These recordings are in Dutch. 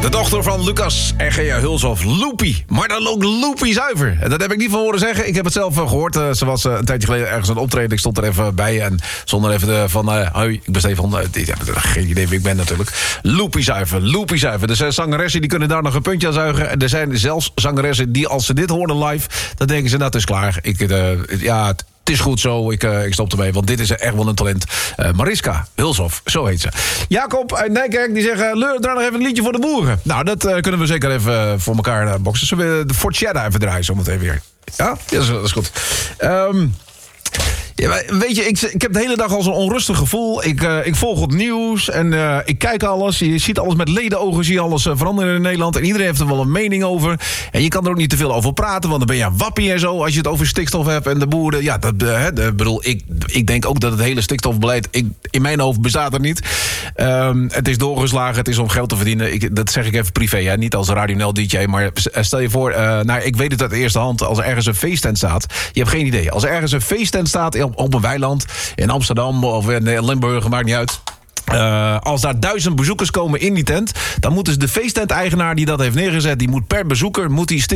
De dochter van Lucas en Gea Hulshoff, Loopy. Maar dan ook Loopy zuiver. En dat heb ik niet van horen zeggen. Ik heb het zelf gehoord. Ze was een tijdje geleden ergens aan het optreden. Ik stond er even bij en zonder even van... hoi, ik ben Stefan. Ik heb geen idee wie ik ben natuurlijk. Loopy zuiver, Loopy zuiver. Er zijn zangeressen die kunnen daar nog een puntje aan zuigen. En er zijn zelfs zangeressen die als ze dit horen live... dan denken ze, nou, het is klaar. Het is goed zo, ik stop ermee, want dit is echt wel een talent. Mariska Hulshoff, zo heet ze. Jacob uit Nijkerk, die zeggen... Leur, draai nog even een liedje voor de boeren. Nou, dat kunnen we zeker even voor elkaar boksen. Zullen we de Fortjeda even draaien zometeen weer? Ja, dat is goed. Ja, weet je, ik heb de hele dag al zo'n onrustig gevoel. Ik volg het nieuws en ik kijk alles. Je ziet alles met ledenogen, zie je alles veranderen in Nederland. En iedereen heeft er wel een mening over. En je kan er ook niet te veel over praten, want dan ben je een wappie en zo... als je het over stikstof hebt en de boeren. Ja, ik denk ook dat het hele stikstofbeleid... in mijn hoofd bestaat er niet. Het is doorgeslagen, het is om geld te verdienen. Dat zeg ik even privé, hè? Niet als Radio NL DJ. Maar stel je voor, ik weet het uit de eerste hand... als er ergens een feesttent staat, je hebt geen idee. Als er ergens een feesttent staat... op een weiland in Amsterdam of in Limburg, maakt niet uit. Als daar 1000 bezoekers komen in die tent... dan moet dus de feesttent-eigenaar die dat heeft neergezet... die moet per bezoeker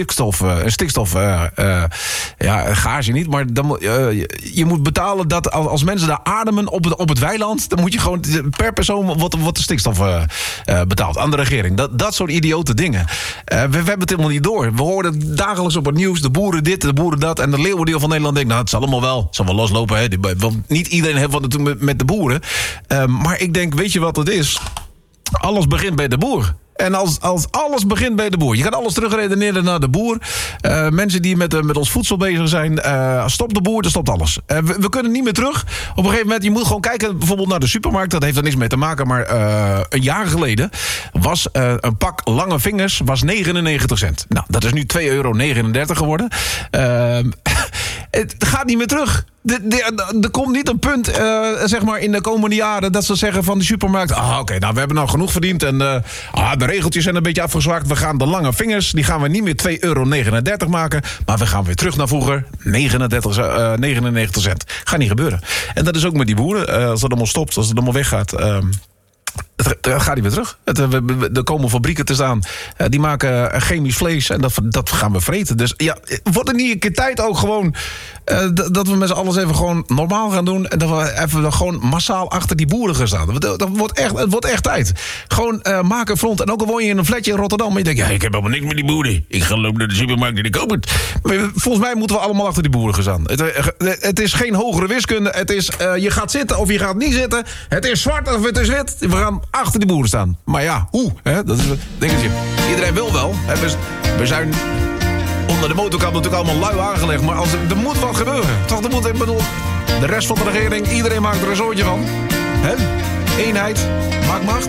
gage niet... maar dan, je moet betalen dat als mensen daar ademen op het weiland... dan moet je gewoon per persoon wat de stikstof betaalt aan de regering. Dat soort idiote dingen. We hebben het helemaal niet door. We horen het dagelijks op het nieuws. De boeren dit, de boeren dat. En de leeuwendeel van Nederland denkt... nou, het zal allemaal wel loslopen. Hè. Want niet iedereen heeft wat te doen met de boeren. Maar ik denk, weet je wat het is? Alles begint bij de boer. En als alles begint bij de boer. Je gaat alles terugredeneren naar de boer. Mensen die met ons voedsel bezig zijn. Stopt de boer, dan stopt alles. We kunnen niet meer terug. Op een gegeven moment, je moet gewoon kijken... bijvoorbeeld naar de supermarkt. Dat heeft er niks mee te maken. Maar een jaar geleden was een pak lange vingers... was 99 cent. Nou, dat is nu €2,39 geworden. Het gaat niet meer terug. Er komt niet een punt, zeg maar, in de komende jaren... dat ze zeggen van de supermarkt... oké, nou, we hebben nou genoeg verdiend... en de regeltjes zijn een beetje afgezwakt. We gaan de lange vingers, die gaan we niet meer €2,39 maken... maar we gaan weer terug naar vroeger, 99 cent. Gaat niet gebeuren. En dat is ook met die boeren. Als het allemaal stopt, als het allemaal weggaat... Het gaat niet weer terug. Er komen fabrieken te staan. Die maken chemisch vlees. En dat gaan we vreten. Dus ja, wordt er niet een keer tijd ook gewoon... dat we met z'n allen even gewoon normaal gaan doen. En dat we even gewoon massaal achter die boeren gaan staan. Het wordt echt tijd. Gewoon maak een front. En ook al woon je in een flatje in Rotterdam. En je denkt, ja, ik heb helemaal niks met die boeren. Ik ga lopen naar de supermarkt en ik koop het. Volgens mij moeten we allemaal achter die boeren gaan staan. Het is geen hogere wiskunde. Het is, je gaat zitten of je gaat niet zitten. Het is zwart of het is wit. We gaan achter die boeren staan. Maar ja, hoe? Hè? Dat is een dingetje. Iedereen wil wel. Hè? We zijn onder de motorkap natuurlijk allemaal lui aangelegd. Maar er moet wat gebeuren. Toch, ik bedoel, de rest van de regering, iedereen maakt er een zootje van. Hè? Eenheid maakt macht.